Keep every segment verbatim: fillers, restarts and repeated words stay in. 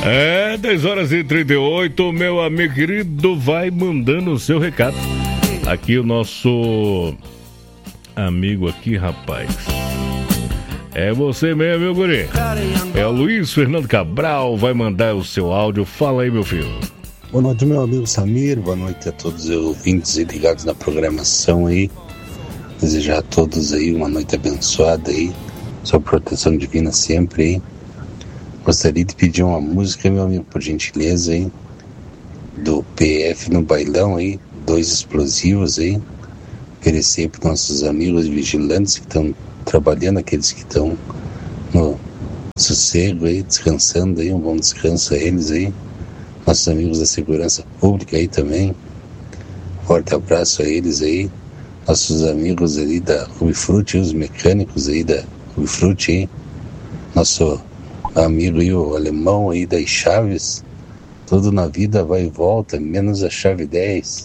É, dez horas e trinta e oito, meu amigo querido, vai mandando o seu recado. Aqui o nosso amigo aqui, rapaz. É você mesmo, meu guri. É o Luiz Fernando Cabral, vai mandar o seu áudio. Fala aí, meu filho. Boa noite, meu amigo Samir. Boa noite a todos os ouvintes e ligados na programação aí. Desejar a todos aí uma noite abençoada aí. Sua proteção divina sempre aí. Gostaria de pedir uma música, meu amigo, por gentileza aí. Do P F no bailão aí. Dois explosivos aí. Oferecer para nossos amigos vigilantes que estão trabalhando, aqueles que estão no sossego aí, descansando aí. Um bom descanso a eles aí. Nossos amigos da segurança pública aí também. Forte abraço a eles aí. Nossos amigos ali da Rubifruti, os mecânicos aí da Rubifruti aí. Nosso amigo aí, o alemão aí das chaves. Tudo na vida vai e volta, menos a chave dez.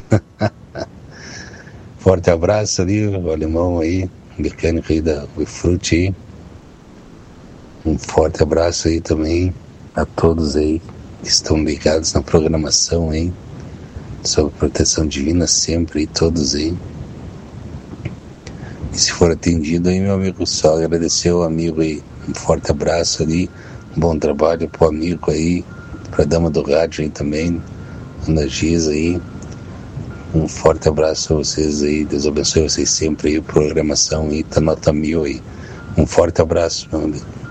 Forte abraço ali, o alemão aí, mecânico aí da Rubifruti aí. Um forte abraço aí também a todos aí que estão ligados na programação aí, sob proteção divina sempre aí, todos aí. E se for atendido aí, meu amigo, só agradecer ao amigo aí, um forte abraço ali, um bom trabalho pro amigo aí, pra dama do rádio aí também, Ana Giz aí, um forte abraço a vocês aí, Deus abençoe vocês sempre aí, programação aí, tá nota mil aí, um forte abraço, meu amigo.